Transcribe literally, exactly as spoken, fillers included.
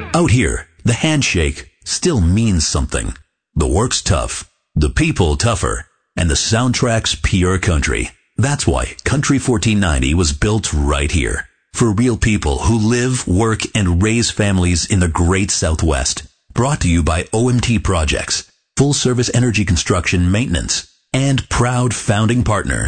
Out here, the handshake still means something. The work's tough, the people tougher, and the soundtrack's pure country. That's why Country fourteen ninety was built right here. For real people who live, work, and raise families in the great Southwest. Brought to you by O M T Projects, full service energy construction maintenance, and proud founding partner,